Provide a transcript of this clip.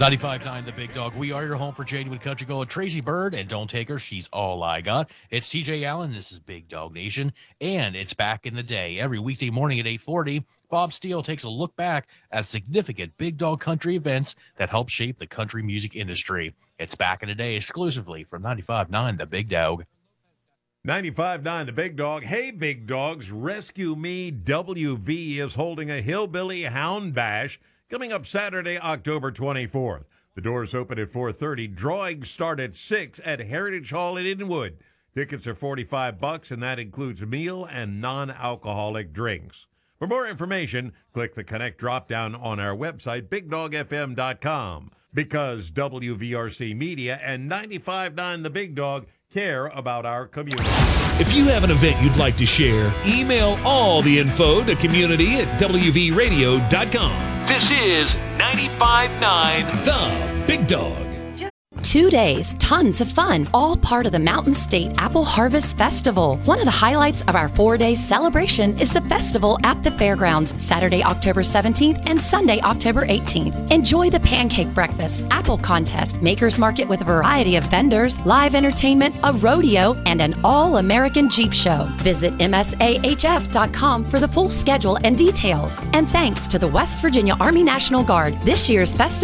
95.9 The Big Dog. We are your home for genuine country gold. Tracy Bird, and don't take her. She's all I got. It's TJ Allen. This is Big Dog Nation, and it's back in the day. Every weekday morning at 8:40, Bob Steele takes a look back at significant Big Dog country events that helped shape the country music industry. It's back in the day exclusively from 95.9 The Big Dog. 95.9 The Big Dog. Hey, Big Dogs, Rescue Me WV is holding a Hillbilly Hound Bash coming up Saturday, October 24th. The doors open at 4:30. Drawings start at 6 at Heritage Hall in Inwood. Tickets are $45, and that includes meal and non-alcoholic drinks. For more information, click the Connect drop-down on our website, BigDogFM.com, because WVRC Media and 95.9 The Big Dog care about our community. If you have an event you'd like to share, email all the info to community@WVRadio.com. This is 95.9 The Big Dog. 2 days, tons of fun, all part of the Mountain State Apple Harvest Festival. One of the highlights of our 4-day celebration is the festival at the fairgrounds, Saturday, October 17th and Sunday, October 18th. Enjoy the pancake breakfast, apple contest, maker's market with a variety of vendors, live entertainment, a rodeo, and an all-American Jeep show. Visit MSAHF.com for the full schedule and details. And thanks to the West Virginia Army National Guard, this year's festival